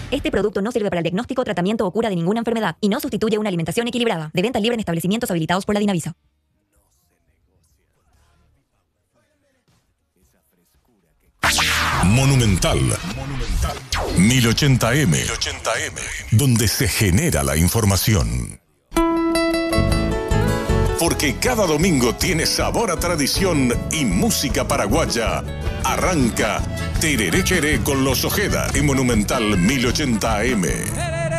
Este producto no sirve para el diagnóstico, tratamiento o cura de ninguna enfermedad y no sustituye una alimentación equilibrada. De venta libre en establecimientos habilitados por la Dinavisa. Monumental 1080m, donde se genera la información. Porque cada domingo tiene sabor a tradición y música paraguaya. Arranca Tereré Cheré con los Ojeda en Monumental 1080m.